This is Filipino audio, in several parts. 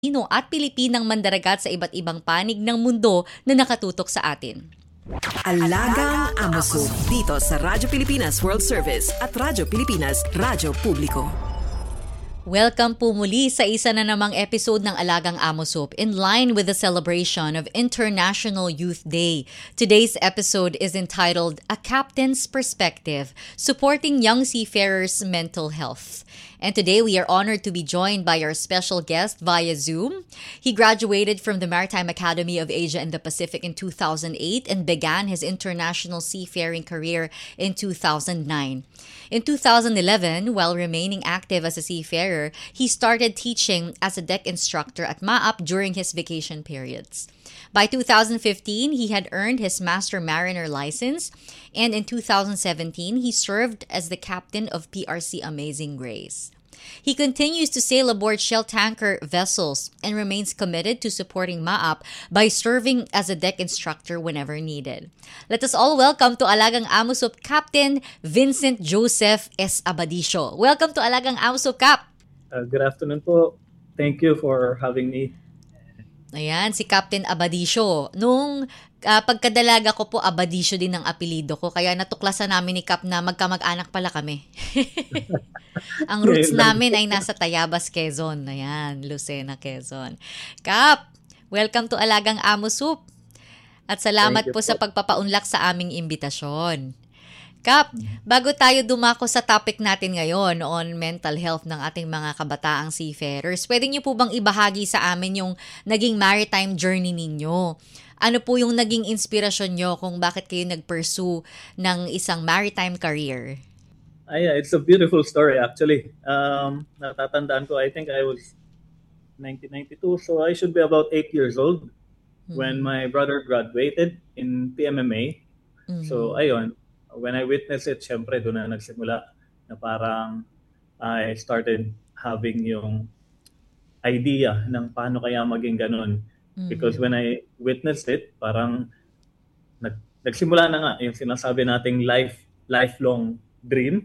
Pilipino at Pilipinang mandaragat sa iba't ibang panig ng mundo na nakatutok sa atin. Alagang Amoso dito sa Radyo Pilipinas World Service at Radyo Pilipinas Radyo Publiko. Welcome po muli sa isa na namang episode ng Alagang Amosop in line with the celebration of International Youth Day. Today's episode is entitled A Captain's Perspective, Supporting Young Seafarers' Mental Health. And today we are honored to be joined by our special guest via Zoom. He graduated from the Maritime Academy of Asia and the Pacific in 2008 and began his international seafaring career in 2009. In 2011, while remaining active as a seafarer, he started teaching as a deck instructor at MAAP during his vacation periods. By 2015, he had earned his Master Mariner license, and in 2017, he served as the captain of PRC Amazing Grace. He continues to sail aboard Shell tanker vessels and remains committed to supporting MAAP by serving as a deck instructor whenever needed. Let us all welcome to Alagang Amosop Captain Vincent Joseph S. Abadisio. Welcome to Alagang Amosop, Cap! Good afternoon po. Thank you for having me. Ayan, si Captain Abadisio. Nung pagkadalaga ko po, Abadisio din ang apelido ko. Kaya natuklasan namin ni Cap na magkamag-anak pala kami. Ang roots namin ay nasa Tayabas, Quezon. Ayan, Lucena, Quezon. Cap, welcome to Alagang Amosop. At salamat po sa pagpapaunlak sa aming imbitasyon. Cap, bago tayo dumako sa topic natin ngayon on mental health ng ating mga kabataang seafarers, pwede niyo po bang ibahagi sa amin yung naging maritime journey ninyo? Ano po yung naging inspirasyon nyo kung bakit kayo nag-pursue ng isang maritime career? Yeah, it's a beautiful story actually. Natatandaan ko, I think I was 1992, so I should be about 8 years old when my brother graduated in PMMA. So ayun, when I witnessed it, syempre doon na nagsimula na parang I started having yung idea ng paano kaya maging ganun. Because when I witnessed it, parang nagsimula na nga yung sinasabi nating lifelong dream.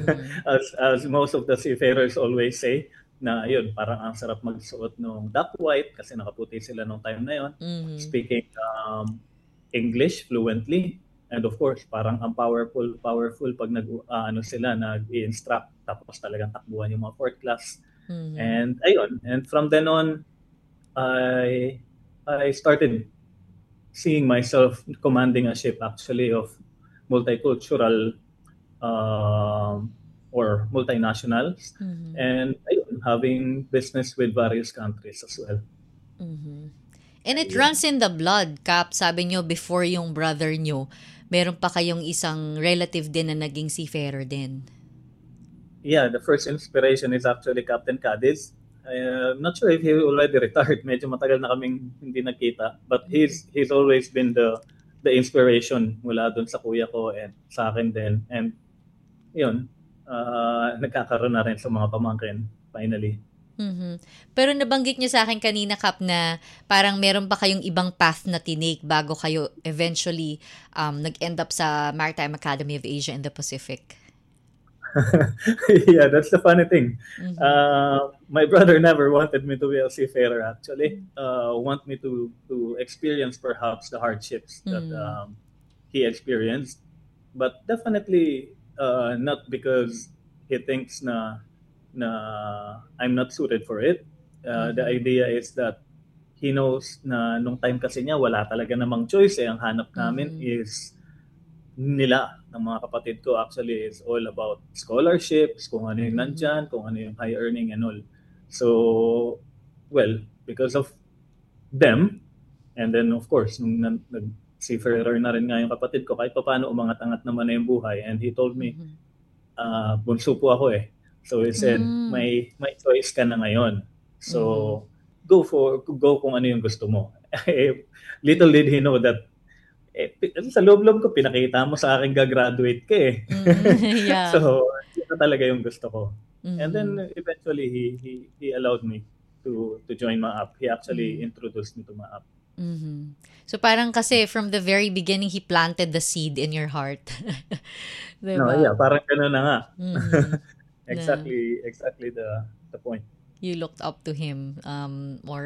as most of the seafarers always say, na yun, parang ang sarap magsuot ng duck white kasi nakaputi sila nung time na yun. Speaking English fluently. And of course, parang ang powerful pag nag-i-instruct tapos talagang takbuhan yung mga fourth class. And ayun, and from then on, I started seeing myself commanding a ship actually of multicultural or multinationals, and ayun, having business with various countries as well. And it runs in the blood, Cap. Sabi nyo, before yung brother nyo, meron pa kayong isang relative din na naging seafarer din. Yeah, the first inspiration is actually Captain Cadiz. I'm not sure if he already retired. Medyo matagal na kaming hindi nakita. But he's always been the inspiration mula dun sa kuya ko and sa akin din. And yun, nagkakaroon na rin sa mga pamangkin finally. Pero nabanggit niyo sa akin kanina, Cap, na parang meron pa kayong ibang path na tinake bago kayo eventually nag-end up sa Maritime Academy of Asia and the Pacific. Yeah, that's the funny thing. My brother never wanted me to be a seafarer actually. Want me to experience perhaps the hardships that he experienced. But definitely not because he thinks na I'm not suited for it. The idea is that he knows na nung time kasi niya wala talaga namang choice. Ang hanap namin is nila, ng mga kapatid ko actually is all about scholarships, kung ano yung nandyan, kung ano yung high earning and all. So, well, because of them, and then of course, nung nag-seafarer na rin nga yung kapatid ko, kahit pa paano umangat-angat naman na yung buhay. And he told me, bunso po ako eh. So he said, may choice ka na ngayon. So go kung ano yung gusto mo. Little did he know that sa loob-loob ko, pinakita mo sa akin gagraduate ka eh. Yeah. So ito talaga yung gusto ko. And then eventually he allowed me to join MAAP. He actually introduced me to MAAP. So parang kasi from the very beginning, he planted the seed in your heart. Diba? No, yeah, parang gano'n na nga. Exactly the point. you looked up to him, or